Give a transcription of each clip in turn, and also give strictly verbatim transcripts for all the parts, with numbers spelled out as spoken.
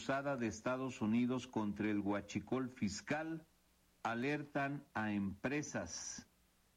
cruzada de Estados Unidos contra el huachicol fiscal, alertan a empresas.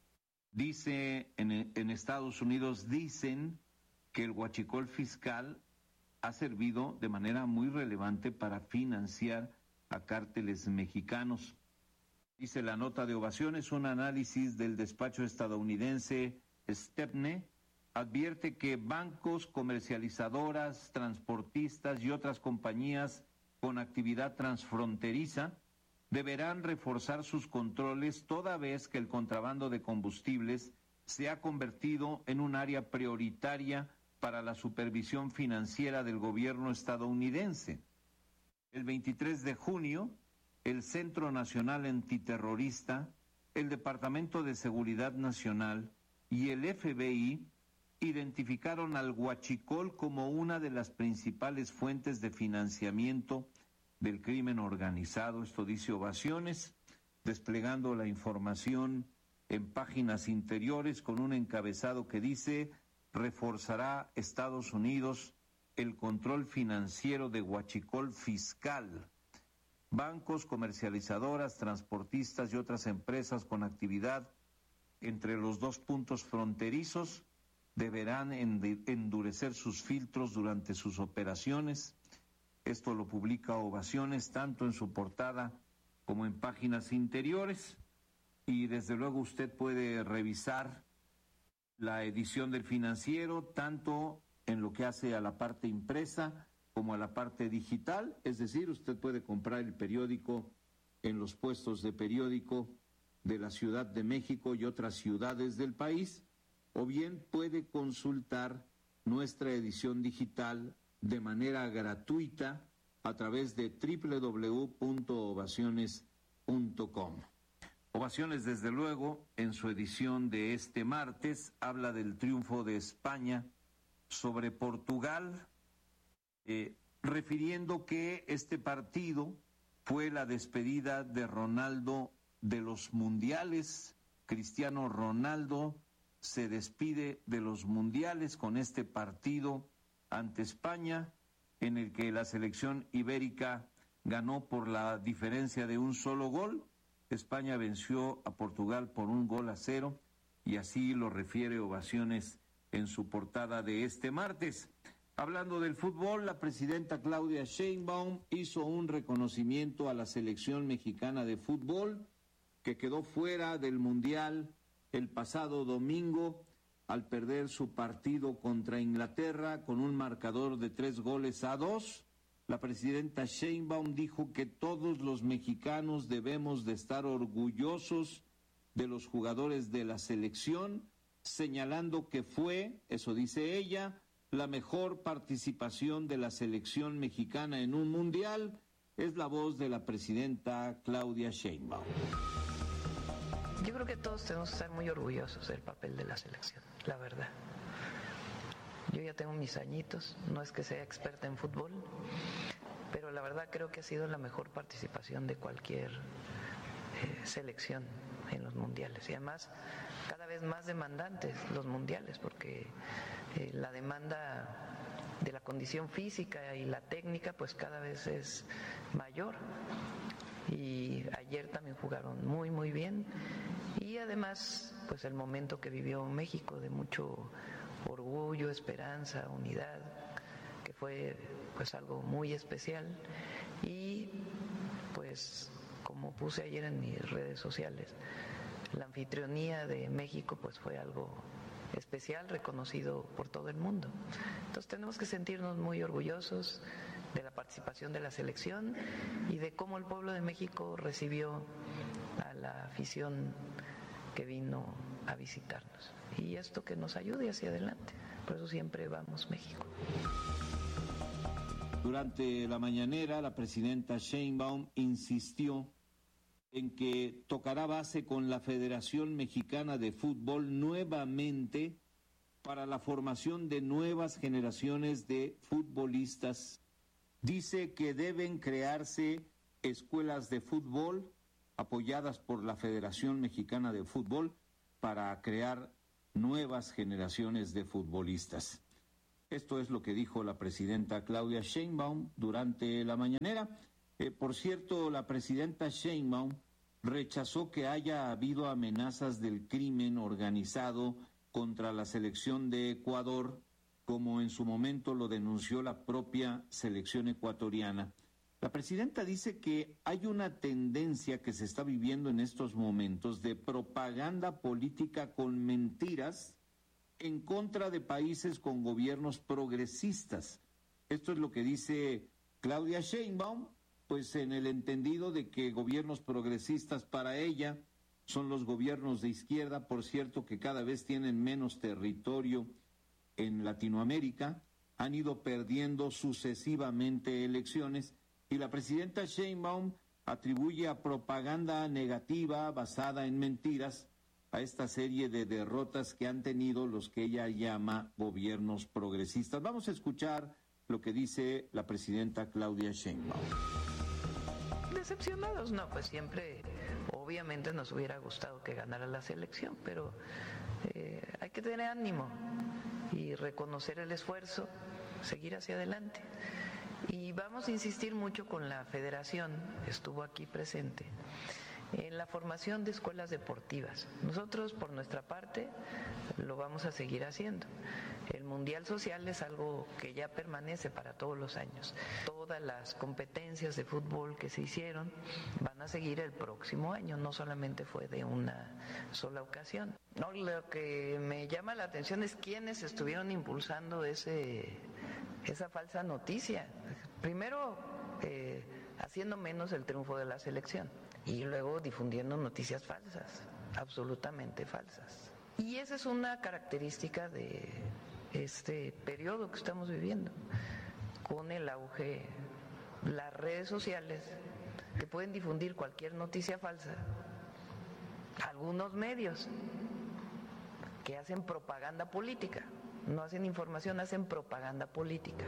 Dice, en, en Estados Unidos dicen que el huachicol fiscal ha servido de manera muy relevante para financiar a cárteles mexicanos. Dice la nota de Ovaciones, un análisis del despacho estadounidense Stepne advierte que bancos, comercializadoras, transportistas y otras compañías con actividad transfronteriza deberán reforzar sus controles toda vez que el contrabando de combustibles se ha convertido en un área prioritaria para la supervisión financiera del gobierno estadounidense. El veintitrés de junio, el Centro Nacional Antiterrorista, el Departamento de Seguridad Nacional y el F B I identificaron al huachicol como una de las principales fuentes de financiamiento del crimen organizado. Esto dice Ovaciones, desplegando la información en páginas interiores con un encabezado que dice: reforzará Estados Unidos el control financiero de huachicol fiscal. Bancos, comercializadoras, transportistas y otras empresas con actividad entre los dos puntos fronterizos deberán endurecer sus filtros durante sus operaciones. Esto lo publica Ovaciones tanto en su portada como en páginas interiores, y desde luego usted puede revisar la edición del Financiero tanto en lo que hace a la parte impresa como a la parte digital, es decir, usted puede comprar el periódico en los puestos de periódico de la Ciudad de México y otras ciudades del país, o bien puede consultar nuestra edición digital de manera gratuita a través de doble u doble u doble u punto ovaciones punto com. Ovaciones, desde luego, en su edición de este martes, habla del triunfo de España sobre Portugal, eh, refiriendo que este partido fue la despedida de Ronaldo de los mundiales. Cristiano Ronaldo se despide de los mundiales con este partido ante España, en el que la selección ibérica ganó por la diferencia de un solo gol. España venció a Portugal por un gol a cero, y así lo refiere Ovaciones en su portada de este martes. Hablando del fútbol, la presidenta Claudia Sheinbaum hizo un reconocimiento a la selección mexicana de fútbol, que quedó fuera del Mundial el pasado domingo al perder su partido contra Inglaterra con un marcador de tres goles a dos. La presidenta Sheinbaum dijo que todos los mexicanos debemos de estar orgullosos de los jugadores de la selección, señalando que fue, eso dice ella, la mejor participación de la selección mexicana en un mundial. Es la voz de la presidenta Claudia Sheinbaum. Yo creo que todos tenemos que estar muy orgullosos del papel de la selección, la verdad. Yo ya tengo mis añitos, no es que sea experta en fútbol, pero la verdad creo que ha sido la mejor participación de cualquier eh, selección en los mundiales. Y además, cada vez más demandantes los mundiales, porque eh, la demanda de la condición física y la técnica pues cada vez es mayor. Y ayer también jugaron muy muy bien, y además pues el momento que vivió México de mucho orgullo, esperanza, unidad, que fue pues algo muy especial. Y pues como puse ayer en mis redes sociales, la anfitrionía de México pues fue algo especial, reconocido por todo el mundo. Entonces tenemos que sentirnos muy orgullosos de la participación de la selección y de cómo el pueblo de México recibió a la afición que vino a visitarnos. Y esto que nos ayude hacia adelante. Por eso siempre vamos México. Durante la mañanera, la presidenta Sheinbaum insistió en que tocará base con la Federación Mexicana de Fútbol nuevamente para la formación de nuevas generaciones de futbolistas. Dice que deben crearse escuelas de fútbol apoyadas por la Federación Mexicana de Fútbol para crear nuevas generaciones de futbolistas. Esto es lo que dijo la presidenta Claudia Sheinbaum durante la mañanera. Eh, por cierto, la presidenta Sheinbaum rechazó que haya habido amenazas del crimen organizado contra la selección de Ecuador, como en su momento lo denunció la propia selección ecuatoriana. La presidenta dice que hay una tendencia que se está viviendo en estos momentos de propaganda política con mentiras en contra de países con gobiernos progresistas. Esto es lo que dice Claudia Sheinbaum, pues en el entendido de que gobiernos progresistas para ella son los gobiernos de izquierda, por cierto, que cada vez tienen menos territorio en Latinoamérica, han ido perdiendo sucesivamente elecciones, y la presidenta Sheinbaum atribuye a propaganda negativa basada en mentiras a esta serie de derrotas que han tenido los que ella llama gobiernos progresistas. Vamos a escuchar lo que dice la presidenta Claudia Sheinbaum. Decepcionados, no, pues siempre, obviamente nos hubiera gustado que ganara la selección, pero eh, hay que tener ánimo y reconocer el esfuerzo, seguir hacia adelante. Y vamos a insistir mucho con la federación, estuvo aquí presente, en la formación de escuelas deportivas. Nosotros, por nuestra parte, lo vamos a seguir haciendo. El Mundial Social es algo que ya permanece para todos los años. Todas las competencias de fútbol que se hicieron van a seguir el próximo año, no solamente fue de una sola ocasión. No, lo que me llama la atención es quiénes estuvieron impulsando ese, esa falsa noticia. Primero, eh, haciendo menos el triunfo de la selección. Y luego difundiendo noticias falsas, absolutamente falsas. Y esa es una característica de este periodo que estamos viviendo, con el auge, las redes sociales, que pueden difundir cualquier noticia falsa, algunos medios que hacen propaganda política, no hacen información, hacen propaganda política.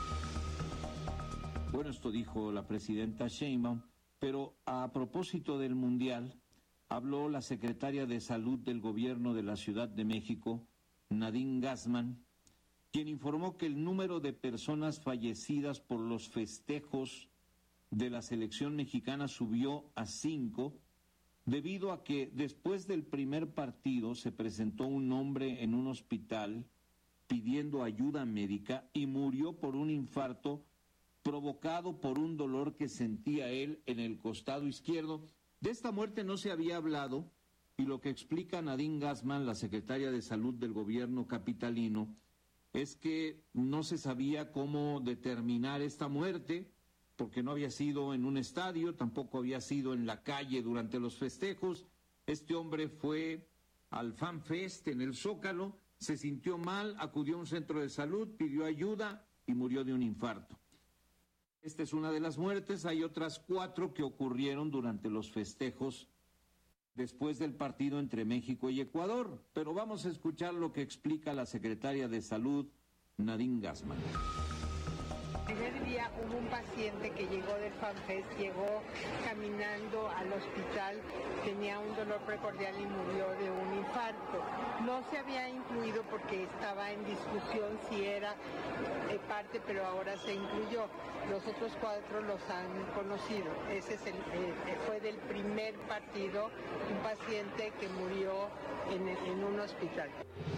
Bueno, esto dijo la presidenta Sheinbaum. Pero a propósito del Mundial, habló la secretaria de Salud del Gobierno de la Ciudad de México, Nadine Gassmann, quien informó que el número de personas fallecidas por los festejos de la selección mexicana subió a cinco, debido a que después del primer partido se presentó un hombre en un hospital pidiendo ayuda médica y murió por un infarto provocado por un dolor que sentía él en el costado izquierdo. De esta muerte no se había hablado, y lo que explica Nadine Gassmann, la secretaria de Salud del gobierno capitalino, es que no se sabía cómo determinar esta muerte, porque no había sido en un estadio, tampoco había sido en la calle durante los festejos. Este hombre fue al Fan Fest en el Zócalo, se sintió mal, acudió a un centro de salud, pidió ayuda y murió de un infarto. Esta es una de las muertes. Hay otras cuatro que ocurrieron durante los festejos después del partido entre México y Ecuador. Pero vamos a escuchar lo que explica la secretaria de Salud, Nadine Gassmann. El primer día hubo un paciente que llegó del FanFest, llegó caminando al hospital, tenía un dolor precordial y murió de un infarto. No se había incluido porque estaba en discusión si era eh, parte, pero ahora se incluyó. Los otros cuatro los han conocido. Ese es el, eh, fue del primer partido, un paciente que murió en, en un hospital.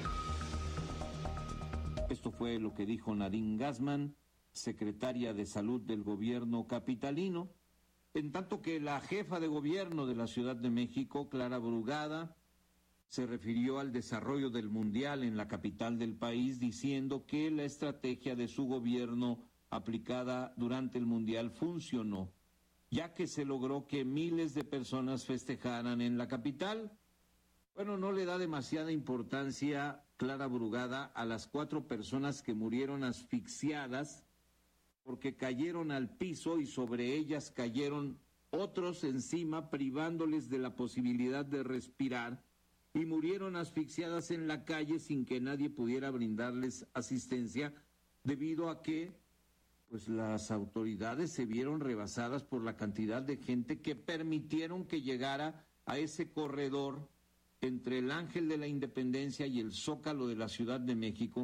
Esto fue lo que dijo Nadine Gassmann, secretaria de Salud del gobierno capitalino, en tanto que la jefa de gobierno de la Ciudad de México, Clara Brugada, se refirió al desarrollo del Mundial en la capital del país, diciendo que la estrategia de su gobierno aplicada durante el Mundial funcionó, ya que se logró que miles de personas festejaran en la capital. Bueno, no le da demasiada importancia Clara Brugada a las cuatro personas que murieron asfixiadas porque cayeron al piso y sobre ellas cayeron otros encima, privándoles de la posibilidad de respirar, y murieron asfixiadas en la calle sin que nadie pudiera brindarles asistencia, debido a que pues las autoridades se vieron rebasadas por la cantidad de gente que permitieron que llegara a ese corredor entre el Ángel de la Independencia y el Zócalo de la Ciudad de México,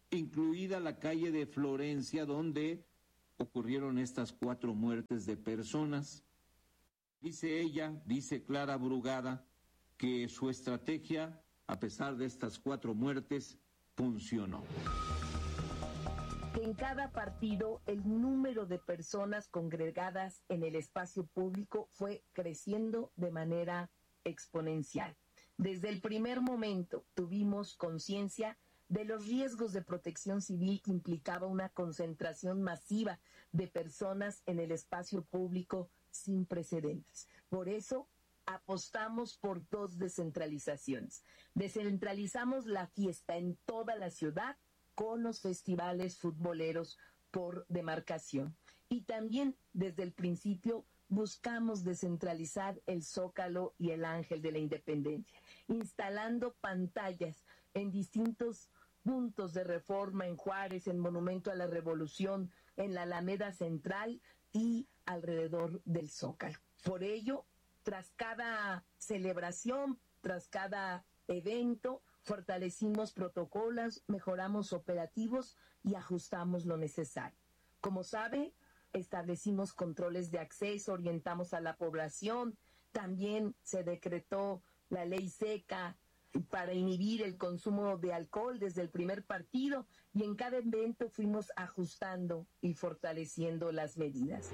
incluida la calle de Florencia, donde ocurrieron estas cuatro muertes de personas. Dice ella, dice Clara Brugada, que su estrategia, a pesar de estas cuatro muertes, funcionó. Que en cada partido el número de personas congregadas en el espacio público fue creciendo de manera exponencial. Desde el primer momento tuvimos conciencia de los riesgos de protección civil que implicaba una concentración masiva de personas en el espacio público sin precedentes. Por eso apostamos por dos descentralizaciones. Descentralizamos la fiesta en toda la ciudad con los festivales futboleros por demarcación. Y también desde el principio buscamos descentralizar el Zócalo y el Ángel de la Independencia, instalando pantallas en distintos puntos de Reforma, en Juárez, en Monumento a la Revolución, en la Alameda Central y alrededor del Zócalo. Por ello, tras cada celebración, tras cada evento, fortalecimos protocolos, mejoramos operativos y ajustamos lo necesario. Como sabe, establecimos controles de acceso, orientamos a la población, también se decretó la ley seca para inhibir el consumo de alcohol desde el primer partido, y en cada evento fuimos ajustando y fortaleciendo las medidas.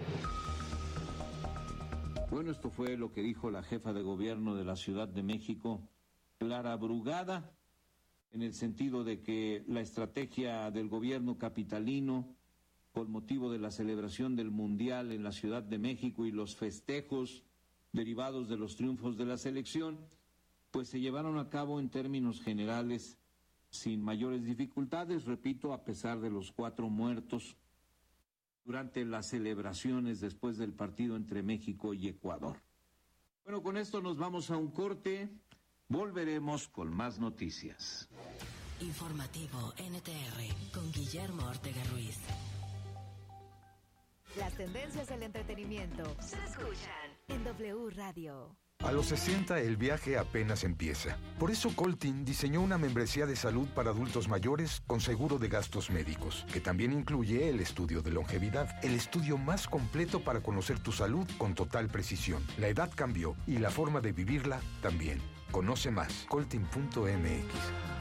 Bueno, esto fue lo que dijo la jefa de gobierno de la Ciudad de México, Clara Brugada, en el sentido de que la estrategia del gobierno capitalino, con motivo de la celebración del Mundial en la Ciudad de México y los festejos derivados de los triunfos de la selección, pues se llevaron a cabo en términos generales sin mayores dificultades, repito, a pesar de los cuatro muertos durante las celebraciones después del partido entre México y Ecuador. Bueno, con esto nos vamos a un corte, volveremos con más noticias. Informativo N T R con Guillermo Ortega Ruiz. Las tendencias del entretenimiento se escuchan en W Radio. A los sesenta el viaje apenas empieza. Por eso Coltin diseñó una membresía de salud para adultos mayores con seguro de gastos médicos, que también incluye el estudio de longevidad, el estudio más completo para conocer tu salud con total precisión. La edad cambió y la forma de vivirla también. Conoce más, coltin punto m x.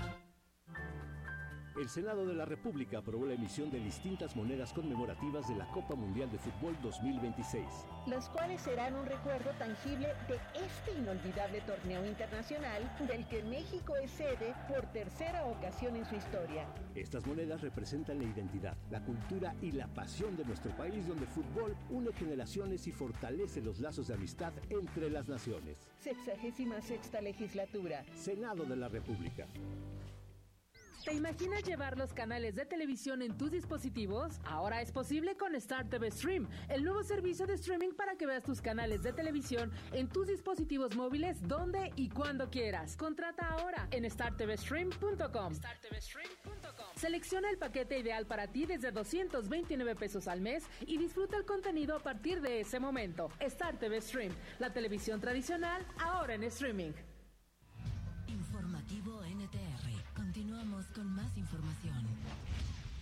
El Senado de la República aprobó la emisión de distintas monedas conmemorativas de la Copa Mundial de Fútbol dos mil veintiséis. Las cuales serán un recuerdo tangible de este inolvidable torneo internacional del que México es sede por tercera ocasión en su historia. Estas monedas representan la identidad, la cultura y la pasión de nuestro país, donde el fútbol une generaciones y fortalece los lazos de amistad entre las naciones. Sexagésima sexta legislatura. Senado de la República. ¿Te imaginas llevar los canales de televisión en tus dispositivos? Ahora es posible con Star T V Stream, el nuevo servicio de streaming para que veas tus canales de televisión en tus dispositivos móviles donde y cuando quieras. Contrata ahora en star t v stream punto com. star t v stream punto com. Selecciona el paquete ideal para ti desde doscientos veintinueve pesos al mes y disfruta el contenido a partir de ese momento. Star T V Stream, la televisión tradicional ahora en streaming. Informativo N T R. Continuamos con más información.